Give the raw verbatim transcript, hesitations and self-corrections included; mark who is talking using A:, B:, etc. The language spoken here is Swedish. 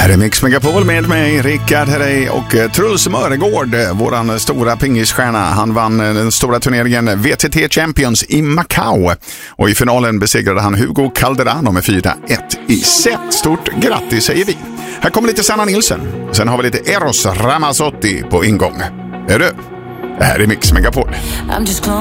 A: Här är Mix Megapol med mig, Rickard Herrey och Truls Mörgård, våran stora pingisstjärna. Han vann den stora turneringen V T T Champions i Macau och i finalen besegrade han Hugo Calderano med fyra ett i set. Stort grattis säger vi. Här kommer lite Sanna Nilsson. Sen har vi lite Eros Ramazzotti på ingång. Är du? Det här är Mix Megapol.